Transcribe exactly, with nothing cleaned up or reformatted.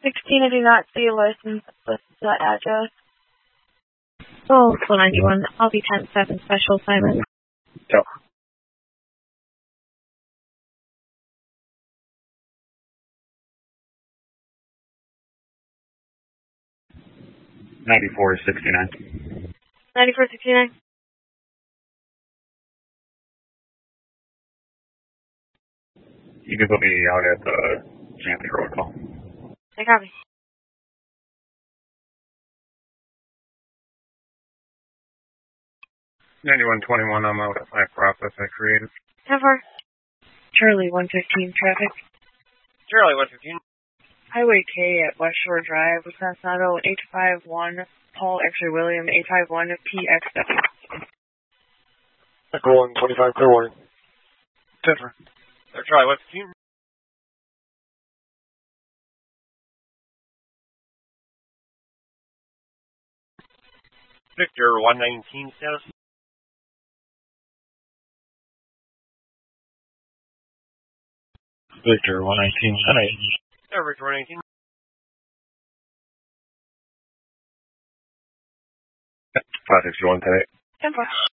sixteen, I do not see a license listed to that address. Oh, four ninety-one. I'll be ten seven special assignment. Yep. ninety-four sixty-nine. ninety-four sixty-nine. You can put me out at the Champion Road call. I copy. ninety-one twenty-one, I'm out at my process I created. ten four. Charlie one fifteen traffic. Charlie one fifteen. Highway K at West Shore Drive, Wisconsin Auto eight five one, Paul X-ray William eight five one P X W. Echo one twenty-five, clear warning. ten four. Charlie one fifteen. Victor one nineteen status. Victor one nineteen, ten eight. Yeah, Victor one nineteen. five sixty-one, ten eight. ten four.